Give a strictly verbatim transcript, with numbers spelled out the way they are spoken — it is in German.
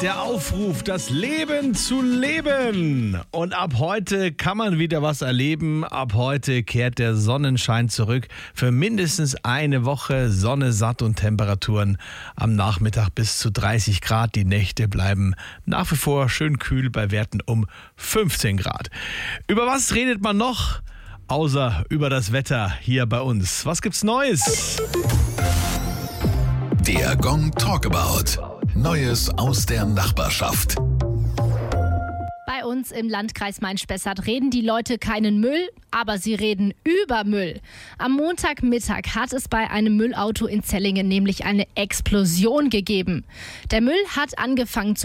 Der Aufruf, das Leben zu leben. Und ab heute kann man wieder was erleben. Ab heute kehrt der Sonnenschein zurück für mindestens eine Woche. Sonne, satt und Temperaturen am Nachmittag bis zu dreißig Grad. Die Nächte bleiben nach wie vor schön kühl bei Werten um fünfzehn Grad. Über was redet man noch? Außer über das Wetter hier bei uns. Was gibt's Neues? Der Gong Talkabout. Neues aus der Nachbarschaft. Bei uns im Landkreis Main-Spessart reden die Leute keinen Müll, aber sie reden über Müll. Am Montagmittag hat es bei einem Müllauto in Zellingen nämlich eine Explosion gegeben. Der Müll hat angefangen zu